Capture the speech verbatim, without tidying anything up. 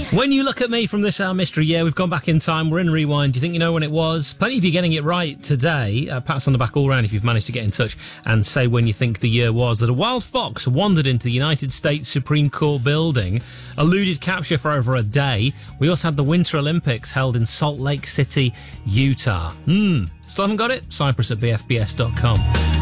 When you look at me from this hour mystery, yeah, we've gone back in time. We're in Rewind. Do you think you know when it was? Plenty of you getting it right today. Uh, pats on the back all round if you've managed to get in touch and say when you think the year was that a wild fox wandered into the United States Supreme Court building, eluded capture for over a day. We also had the Winter Olympics held in Salt Lake City, Utah. Hmm. Still haven't got it? Cyprus at b f b s dot com.